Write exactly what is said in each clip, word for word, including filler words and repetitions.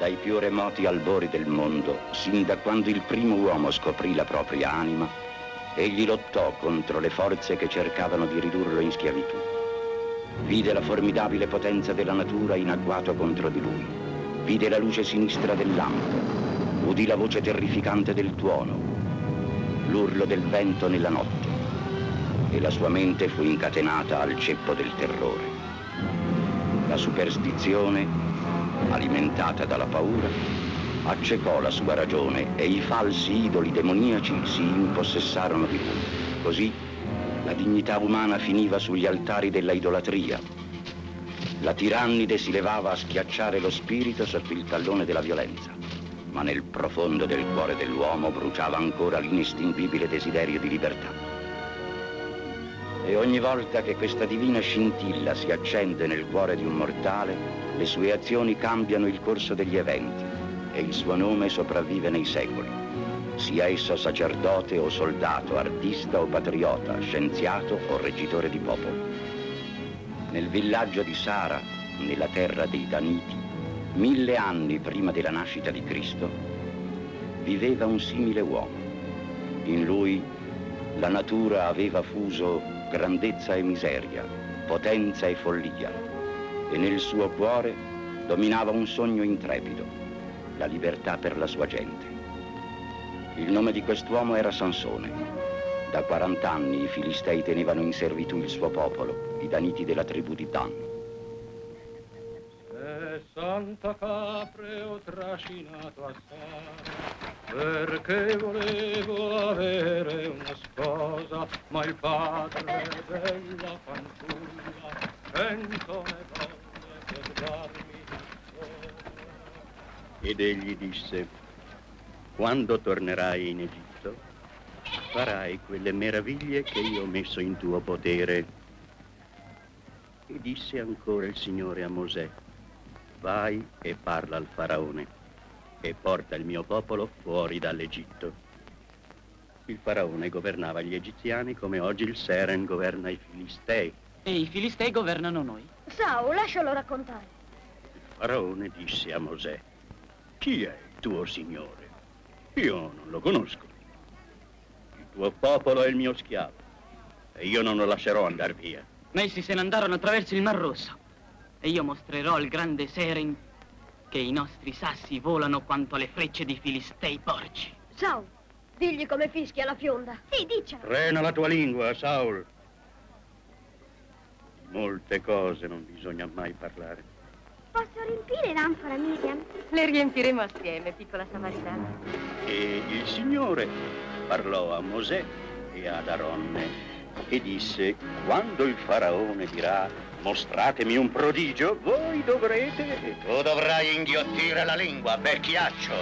Dai più remoti albori del mondo, sin da quando il primo uomo scoprì la propria anima, egli lottò contro le forze che cercavano di ridurlo in schiavitù. Vide la formidabile potenza della natura in agguato contro di lui. Vide la luce sinistra del lampo. Udì la voce terrificante del tuono, l'urlo del vento nella notte. E la sua mente fu incatenata al ceppo del terrore. La superstizione, alimentata dalla paura, accecò la sua ragione e i falsi idoli demoniaci si impossessarono di lui. Così la dignità umana finiva sugli altari della idolatria. La tirannide si levava a schiacciare lo spirito sotto il tallone della violenza, ma nel profondo del cuore dell'uomo bruciava ancora l'inestinguibile desiderio di libertà. E ogni volta che questa divina scintilla si accende nel cuore di un mortale, le sue azioni cambiano il corso degli eventi e il suo nome sopravvive nei secoli. Sia esso sacerdote o soldato, artista o patriota, scienziato o reggitore di popolo. Nel villaggio di Sara, nella terra dei Daniti, mille anni prima della nascita di Cristo, viveva un simile uomo. In lui la natura aveva fuso grandezza e miseria, potenza e follia, e nel suo cuore dominava un sogno intrepido, la libertà per la sua gente. Il nome di quest'uomo era Sansone. Da quarant'anni i Filistei tenevano in servitù il suo popolo, i Daniti della tribù di Dan. E Santa Capre ho trascinato a Sara, perché volevo avere una sposa, ma il padre della fanciulla penso ne volle per darmi di sopra. Ed egli disse: quando tornerai in Egitto, farai quelle meraviglie che io ho messo in tuo potere. E disse ancora il Signore a Mosè: vai e parla al faraone e porta il mio popolo fuori dall'Egitto. Il faraone governava gli egiziani come oggi il Seren governa i Filistei. E i Filistei governano noi. Saul, lascialo raccontare. Il faraone disse a Mosè: chi è il tuo Signore? Io non lo conosco. Il tuo popolo è il mio schiavo e io non lo lascerò andare via. Ma essi se ne andarono attraverso il Mar Rosso e io mostrerò al grande Seren che i nostri sassi volano quanto le frecce di Filistei porci. Saul, digli come fischia la fionda. Sì, dicelo. Frena la tua lingua, Saul. Di molte cose non bisogna mai parlare. Posso riempire l'anfora, Miriam? Le riempiremo assieme, piccola samaritana. E il Signore parlò a Mosè e ad Aronne e disse: quando il faraone dirà mostratemi un prodigio, voi dovrete... Tu dovrai inghiottire la lingua, vecchiaccio.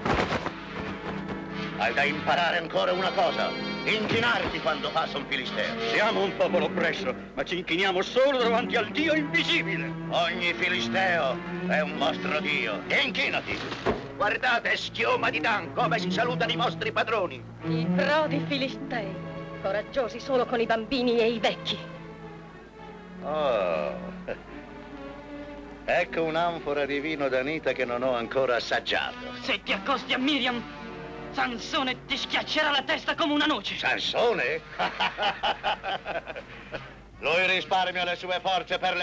Hai da imparare ancora una cosa: inchinarti quando passa un filisteo. Siamo un popolo oppresso, ma ci inchiniamo solo davanti al Dio invisibile. Ogni filisteo è un vostro Dio. Inchinati. Guardate, schiuma di Dan, come si salutano i vostri padroni. I prodi filistei, coraggiosi solo con i bambini e i vecchi. Oh, ecco un'anfora di vino danita che non ho ancora assaggiato. Se ti accosti a Miriam, Sansone ti schiaccerà la testa come una noce. Sansone? Lui risparmia le sue forze per le